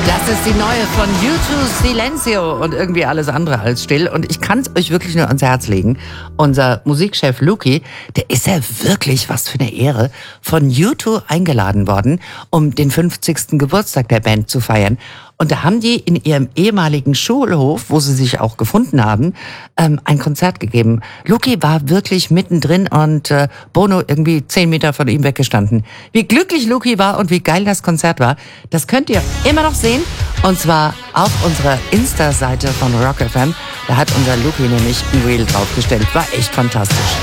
Das ist die neue von U2 Silencio und irgendwie alles andere als still. Und ich kann es euch wirklich nur ans Herz legen. Unser Musikchef Luki, der ist ja wirklich, was für eine Ehre, von U2 eingeladen worden, um den 50. Geburtstag der Band zu feiern. Und da haben die in ihrem ehemaligen Schulhof, wo sie sich auch gefunden haben, ein Konzert gegeben. Luki war wirklich mittendrin und Bono irgendwie 10 Meter von ihm weggestanden. Wie glücklich Luki war und wie geil das Konzert war, das könnt ihr immer noch sehen. Und zwar auf unserer Insta-Seite von Rock FM. Da hat unser Luki nämlich ein Reel draufgestellt. War echt fantastisch.